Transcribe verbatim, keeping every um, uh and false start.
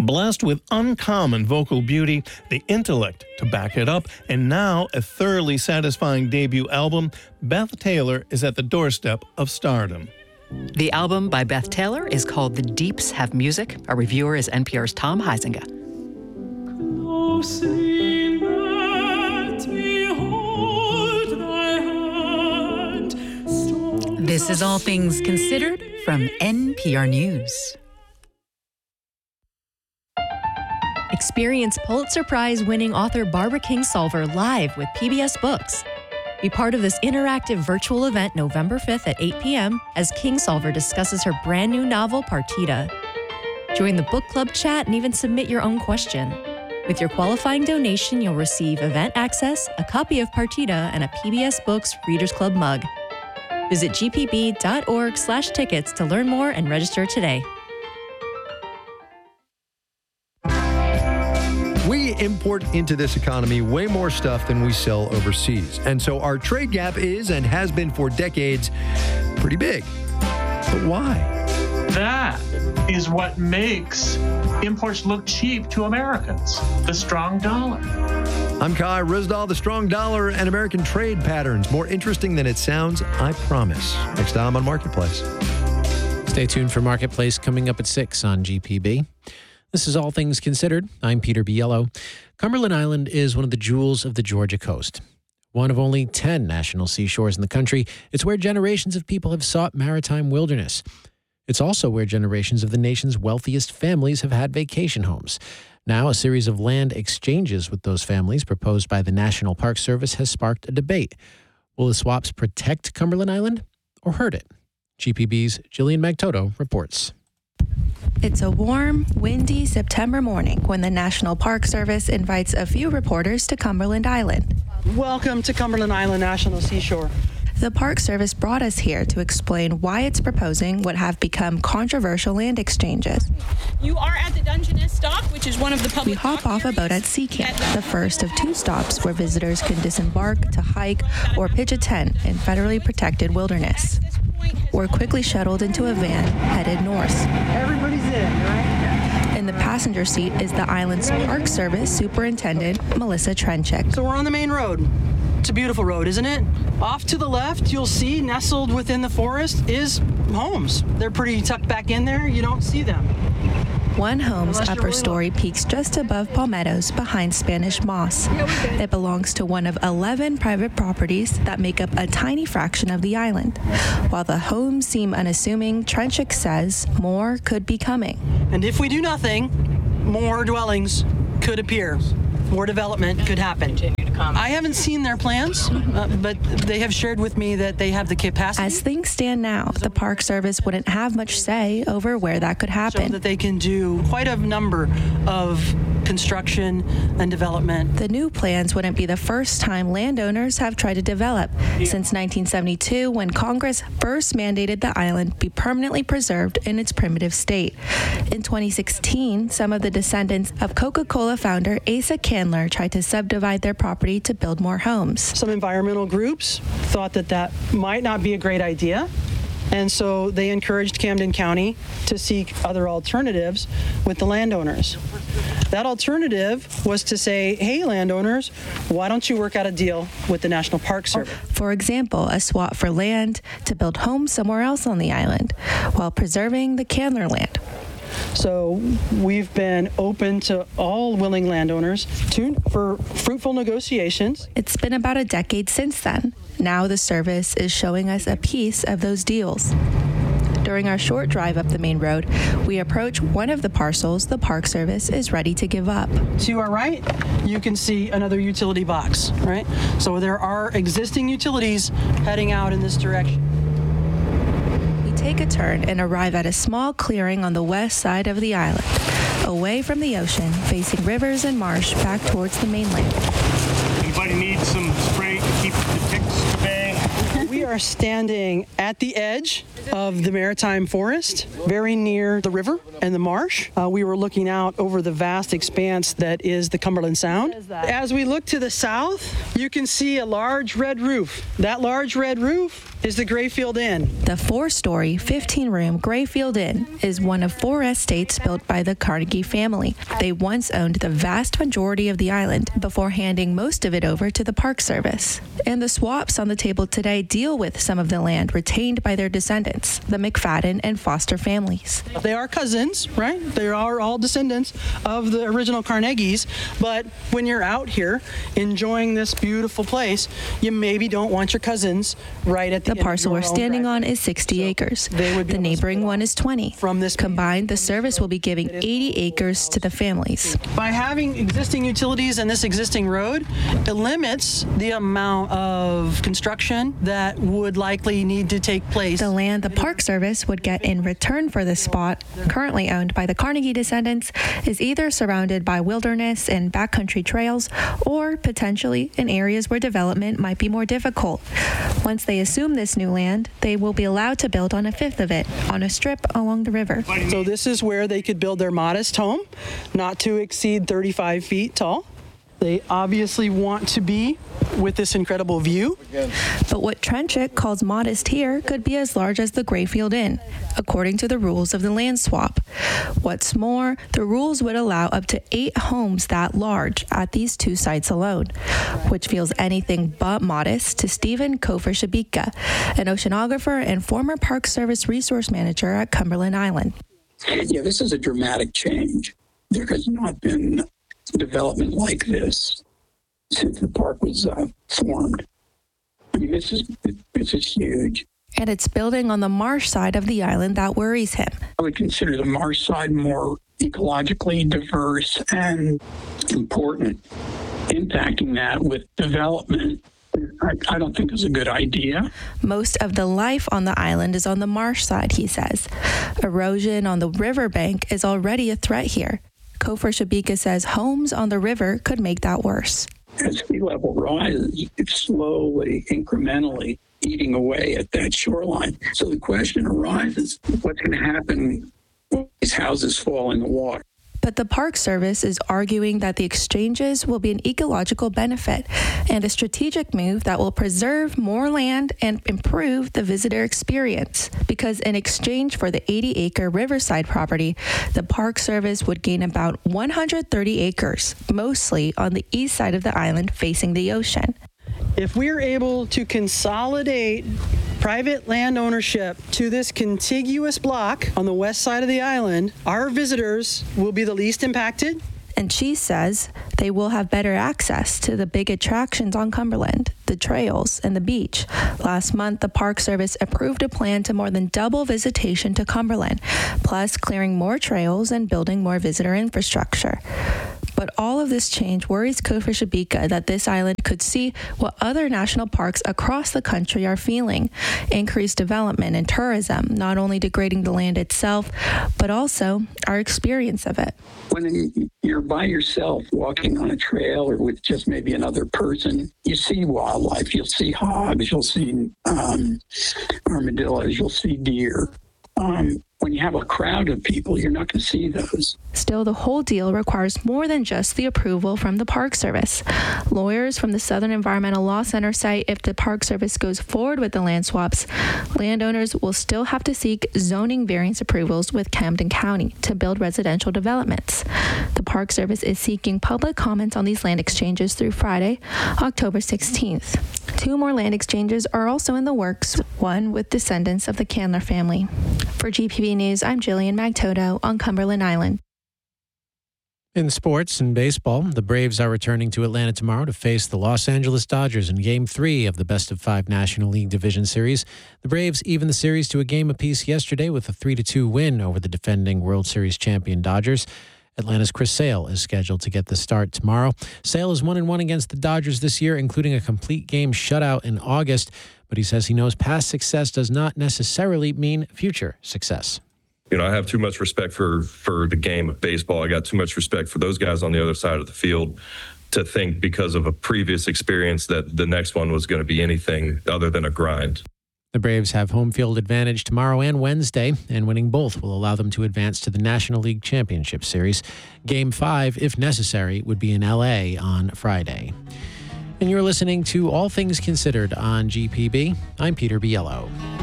Blessed with uncommon vocal beauty, the intellect to back it up, and now a thoroughly satisfying debut album, Beth Taylor is at the doorstep of stardom. The album by Beth Taylor is called The Deeps Have Music. Our reviewer is N P R's Tom Huizinga. Closely let me hold thy hand. This is All Things Considered from N P R News. Experience Pulitzer Prize-winning author Barbara Kingsolver live with P B S Books. Be part of this interactive virtual event November fifth at eight p.m. as Kingsolver discusses her brand new novel, Partita. Join the book club chat and even submit your own question. With your qualifying donation, you'll receive event access, a copy of Partita, and a P B S Books Readers Club mug. Visit g p b dot org slash tickets to learn more and register today. We import into this economy way more stuff than we sell overseas. And so our trade gap is and has been for decades pretty big. But why? That is what makes imports look cheap to Americans, the strong dollar. I'm Kai Ryssdal. The strong dollar and American trade patterns. More interesting than it sounds, I promise. Next time on Marketplace. Stay tuned for Marketplace coming up at six on G P B. This is All Things Considered. I'm Peter Biello. Cumberland Island is one of the jewels of the Georgia coast. One of only ten national seashores in the country, it's where generations of people have sought maritime wilderness. It's also where generations of the nation's wealthiest families have had vacation homes. Now, a series of land exchanges with those families proposed by the National Park Service has sparked a debate. Will the swaps protect Cumberland Island or hurt it? G P B's Jillian Magtoto reports. It's a warm, windy September morning when the National Park Service invites a few reporters to Cumberland Island. Welcome to Cumberland Island National Seashore. The Park Service brought us here to explain why it's proposing what have become controversial land exchanges. You are at the Dungeness Dock, which is one of the public We hop off a boat at Sea Camp, the first of two stops where visitors can disembark to hike or pitch a tent in federally protected wilderness. We're quickly shuttled into a van headed north. Everybody's in, right? In the passenger seat is the island's Park Service Superintendent, Melissa Trenchik. So we're on the main road. It's a beautiful road, isn't it? Off to the left, you'll see nestled within the forest is homes. They're pretty tucked back in there. You don't see them. One home's upper story peaks just above palmettos behind Spanish moss. It belongs to one of eleven private properties that make up a tiny fraction of the island. While the homes seem unassuming, Trenchik says more could be coming. And if we do nothing, more dwellings could appear. More development could happen. I haven't seen their plans, uh, but they have shared with me that they have the capacity. As things stand now, the Park Service wouldn't have much say over where that could happen. So that they can do quite a number of construction and development. The new plans wouldn't be the first time landowners have tried to develop. Since nineteen seventy-two, when Congress first mandated the island be permanently preserved in its primitive state. In twenty sixteen, some of the descendants of Coca-Cola founder Asa Candler tried to subdivide their property to build more homes. Some environmental groups thought that that might not be a great idea, and so they encouraged Camden County to seek other alternatives with the landowners. That alternative was to say, hey, landowners, why don't you work out a deal with the National Park Service? For example, a swap for land to build homes somewhere else on the island while preserving the Candler land. So we've been open to all willing landowners to, for fruitful negotiations. It's been about a decade since then. Now the service is showing us a piece of those deals. During our short drive up the main road, we approach one of the parcels the Park Service is ready to give up. To our right, you can see another utility box, right? So there are existing utilities heading out in this direction. We take a turn and arrive at a small clearing on the west side of the island, away from the ocean, facing rivers and marsh back towards the mainland. Anybody need some spray to keep the ticks at bay? We are are standing at the edge of the Maritime Forest, very near the river and the marsh. Uh, we were looking out over the vast expanse that is the Cumberland Sound. As we look to the south, you can see a large red roof. That large red roof is the Grayfield Inn. The four-story, fifteen-room Grayfield Inn is one of four estates built by the Carnegie family. They once owned the vast majority of the island before handing most of it over to the Park Service. And the swaps on the table today deal with some of the land retained by their descendants, the McFadden and Foster families. They are cousins, right? They are all descendants of the original Carnegies, but when you're out here enjoying this beautiful place, you maybe don't want your cousins right at the The parcel we're standing on is sixty acres. The neighboring one is twenty. From this combined, the service will be giving eighty acres to the families. By having existing utilities and this existing road, it limits the amount of construction that would likely need to take place. The land the Park Service would get in return for this spot, currently owned by the Carnegie descendants, is either surrounded by wilderness and backcountry trails or potentially in areas where development might be more difficult. Once they assume this new land, they will be allowed to build on a fifth of it on a strip along the river. So this is where they could build their modest home, not to exceed thirty-five feet tall. They obviously want to be with this incredible view. But what Trenchik calls modest here could be as large as the Grayfield Inn, according to the rules of the land swap. What's more, the rules would allow up to eight homes that large at these two sites alone, which feels anything but modest to Stephen Kofer-Shabika, an oceanographer and former Park Service resource manager at Cumberland Island. Yeah, this is a dramatic change. There has not been development like this since the park was uh, formed. I mean, this is this is huge. And it's building on the marsh side of the island that worries him. I would consider the marsh side more ecologically diverse and important. Impacting that with development, I, I don't think is a good idea. Most of the life on the island is on the marsh side, he says. Erosion on the riverbank is already a threat here. Kofer-Shabika says homes on the river could make that worse. As sea level rises, it's slowly, incrementally eating away at that shoreline. So the question arises, what's going to happen when these houses fall in the water? But the Park Service is arguing that the exchanges will be an ecological benefit and a strategic move that will preserve more land and improve the visitor experience. Because in exchange for the eighty-acre riverside property, the Park Service would gain about one hundred thirty acres, mostly on the east side of the island facing the ocean. If we're able to consolidate private land ownership to this contiguous block on the west side of the island, our visitors will be the least impacted. And she says they will have better access to the big attractions on Cumberland, the trails and the beach. Last month, the Park Service approved a plan to more than double visitation to Cumberland, plus clearing more trails and building more visitor infrastructure. But all of this change worries Kofer-Shabika that this island could see what other national parks across the country are feeling: increased development and tourism, not only degrading the land itself, but also our experience of it. When you're by yourself walking on a trail or with just maybe another person, you see wildlife. You'll see hogs, you'll see um, armadillos, you'll see deer. Um, when you have a crowd of people, you're not going to see those. Still, the whole deal requires more than just the approval from the Park Service. Lawyers from the Southern Environmental Law Center say if the Park Service goes forward with the land swaps, landowners will still have to seek zoning variance approvals with Camden County to build residential developments. The Park Service is seeking public comments on these land exchanges through Friday, October sixteenth. Two more land exchanges are also in the works, one with descendants of the Candler family. For G P B News, I'm Jillian Magtoto on Cumberland Island. In sports and baseball, the Braves are returning to Atlanta tomorrow to face the Los Angeles Dodgers in Game three of the Best of Five National League Division Series. The Braves evened the series to a game apiece yesterday with a three to two win over the defending World Series champion Dodgers. Atlanta's Chris Sale is scheduled to get the start tomorrow. Sale is one and one against the Dodgers this year, including a complete game shutout in August. But he says he knows past success does not necessarily mean future success. You know, I have too much respect for, for the game of baseball. I got too much respect for those guys on the other side of the field to think because of a previous experience that the next one was going to be anything other than a grind. The Braves have home field advantage tomorrow and Wednesday, and winning both will allow them to advance to the National League Championship Series. Game five, if necessary, would be in L A on Friday. And you're listening to All Things Considered on G P B. I'm Peter Biello.